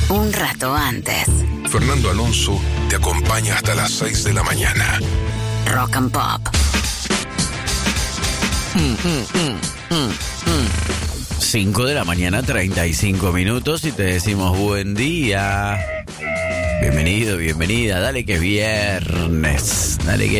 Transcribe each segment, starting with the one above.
Un rato antes. Fernando Alonso te acompaña hasta las 6 de la mañana. Rock and Pop. 5 de la mañana, 35 minutos y te decimos buen día. Bienvenido, bienvenida. Dale que es viernes.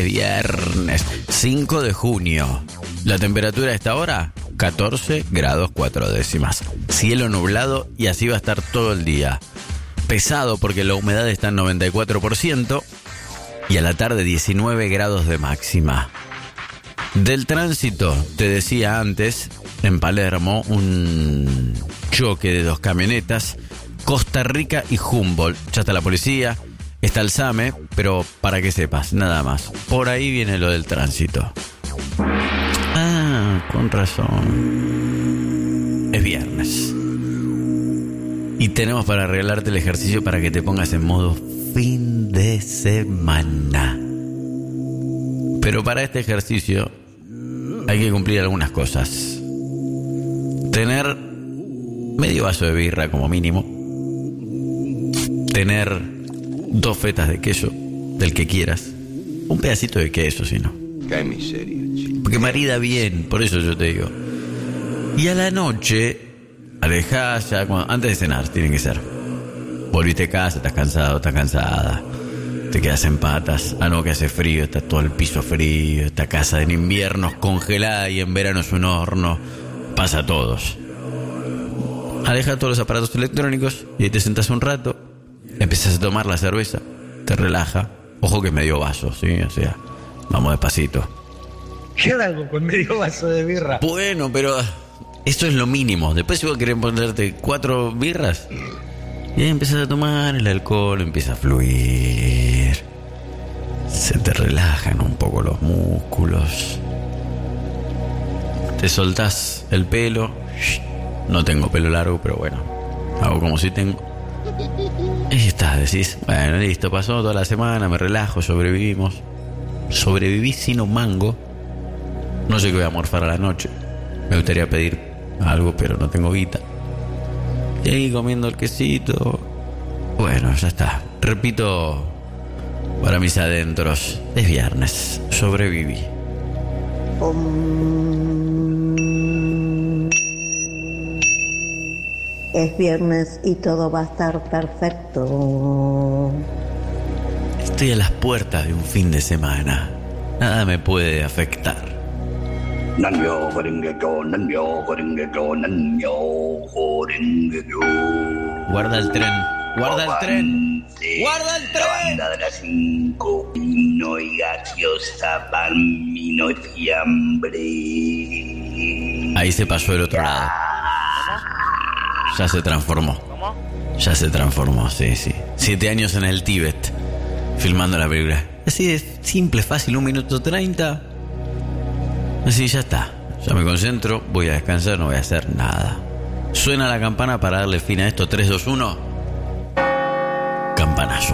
5 de junio. La temperatura a esta hora, 14 grados 4 décimas. Cielo nublado y así va a estar todo el día. Pesado porque la humedad está en 94% y a la tarde 19 grados de máxima. Del tránsito, te decía antes, en Palermo, un choque de dos camionetas, Costa Rica y Humboldt. Ya está la policía, está el SAME, pero para que sepas, nada más. Por ahí viene lo del tránsito. Ah, con razón. Es viernes. Y tenemos para regalarte el ejercicio para que te pongas en modo fin de semana. Pero para este ejercicio hay que cumplir algunas cosas. Tener medio vaso de birra como mínimo. Tener 2 fetas de queso, del que quieras. Un pedacito de queso, si no. Qué miseria, chico. Porque marida bien, por eso yo te digo. Y a la noche, alejás ya, antes de cenar, tiene que ser. Volviste a casa, estás cansado, estás cansada. Te quedas en patas. Ah, no, que hace frío, está todo el piso frío. Esta casa en invierno es congelada y en verano es un horno. Pasa a todos. Aleja todos los aparatos electrónicos y ahí te sentás un rato. Empiezas a tomar la cerveza. Te relaja. Ojo que medio vaso, ¿sí? O sea, vamos despacito. ¿Qué hago con medio vaso de birra? Bueno, pero esto es lo mínimo. Después si vos querés ponerte 4 birras y ahí empiezas a tomar el alcohol, empieza a fluir. Se te relajan un poco los músculos. Te soltás el pelo. No tengo pelo largo, pero bueno, hago como si tengo. Y estás, decís, bueno, listo, pasó toda la semana, me relajo, sobrevivimos. Sobreviví sin un mango. No sé qué voy a morfar a la noche. Me gustaría pedir algo, pero no tengo guita. Y ahí comiendo el quesito. Bueno, ya está. Repito para mis adentros. Es viernes. Sobreviví. Es viernes y todo va a estar perfecto. Estoy a las puertas de un fin de semana. Nada me puede afectar. Guarda el tren. Guarda el tren. ¡Guarda el tren! La banda de las 5, vino y gaseosa, pan, vino y fiambre. Ahí se pasó el otro lado. Ya se transformó. ¿Cómo? Ya se transformó, sí. 7 años en el Tíbet, filmando la película. Así de simple, fácil, 1 minuto 30. Así ya está. Ya me concentro, voy a descansar, no voy a hacer nada. Suena la campana para darle fin a esto. 3, 2, 1. Campanazo.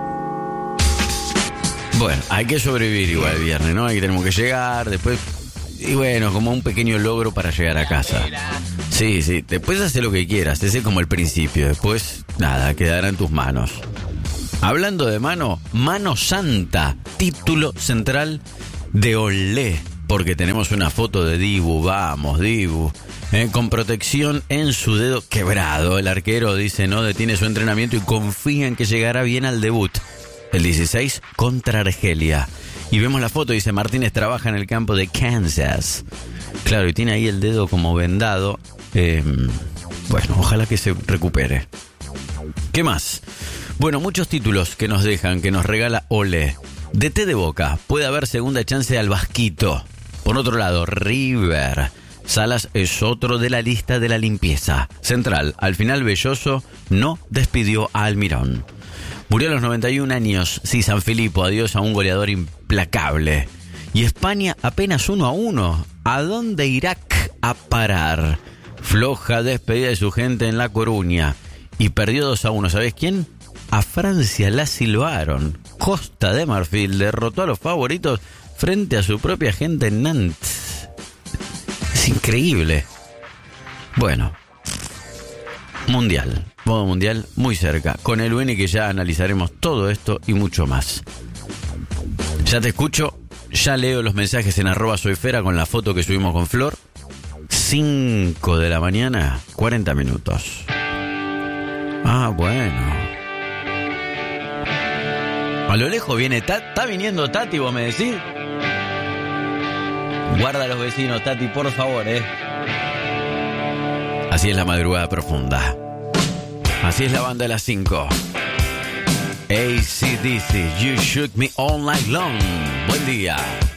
Bueno, hay que sobrevivir igual el viernes, ¿no? Ahí tenemos que llegar, después. Y bueno, como un pequeño logro para llegar a casa. Sí, después hace lo que quieras, ese es como el principio. Después, nada, quedará en tus manos. Hablando de mano santa, título central de Olé. Porque tenemos una foto de Dibu, vamos Dibu, con protección en su dedo quebrado. El arquero dice no detiene su entrenamiento y confía en que llegará bien al debut, el 16 contra Argelia. Y vemos la foto, dice Martínez trabaja en el campo de Kansas. Claro, y tiene ahí el dedo como vendado. Bueno, ojalá que se recupere. ¿Qué más? Bueno, muchos títulos que nos dejan, que nos regala Olé. DT de Boca, puede haber segunda chance al Vasquito. Por otro lado, River. Salas es otro de la lista de la limpieza. Central, al final Belloso no despidió a Almirón. Murió a los 91 años. Sí, San Filipo, adiós a un goleador implacable. Y España apenas 1-1. ¿A dónde Irak a parar? Floja despedida de su gente en La Coruña. Y perdió 2-1. ¿Sabés quién? A Francia la silbaron. Costa de Marfil derrotó a los favoritos frente a su propia gente en Nantes. Es increíble. Bueno, mundial. Modo mundial muy cerca. Con el Beni que ya analizaremos todo esto y mucho más. Ya te escucho. Ya leo los mensajes en @soyfera con la foto que subimos con Flor. 5 de la mañana, 40 minutos. Ah, bueno. A lo lejos viene ¿Está viniendo Tati, vos me decís? Guarda a los vecinos, Tati, por favor, Así es la madrugada profunda. Así es la banda de las 5. AC/DC, You Shook Me All Night Long. Buen día.